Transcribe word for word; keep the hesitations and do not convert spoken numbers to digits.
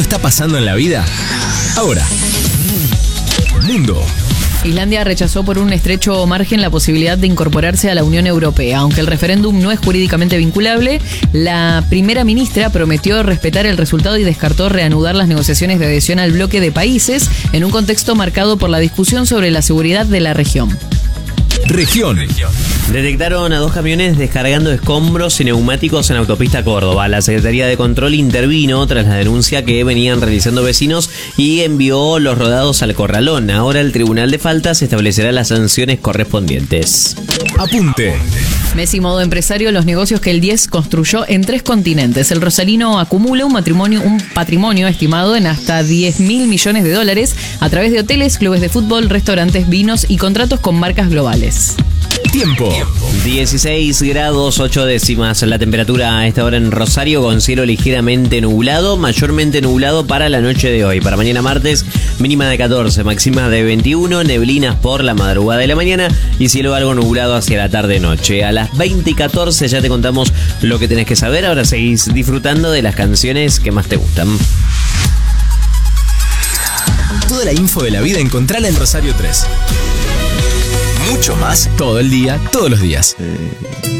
esto está pasando en la vida? Ahora, Mundo. Islandia rechazó por un estrecho margen la posibilidad de incorporarse a la Unión Europea. Aunque el referéndum no es jurídicamente vinculable, la primera ministra prometió respetar el resultado y descartó reanudar las negociaciones de adhesión al bloque de países en un contexto marcado por la discusión sobre la seguridad de la región. Región. Detectaron a dos camiones descargando escombros y neumáticos en autopista Córdoba. La Secretaría de Control intervino tras la denuncia que venían realizando vecinos y envió los rodados al corralón. Ahora el Tribunal de Faltas establecerá las sanciones correspondientes. Apunte. Messi modo empresario, los negocios que el diez construyó en tres continentes. El rosarino acumula un matrimonio, un patrimonio estimado en hasta diez mil millones de dólares a través de hoteles, clubes de fútbol, restaurantes, vinos y contratos con marcas globales. Tiempo. dieciséis grados ocho décimas la temperatura a esta hora en Rosario, con cielo ligeramente nublado, mayormente nublado para la noche de hoy. Para mañana martes, mínima de catorce, máxima de veintiuno, neblinas por la madrugada de la mañana y cielo algo nublado hacia la tarde-noche. A las veinte y catorce ya te contamos lo que tenés que saber. Ahora seguís disfrutando de las canciones que más te gustan. Toda la info de la vida encontrala en Rosario tres. Mucho más todo el día, todos los días.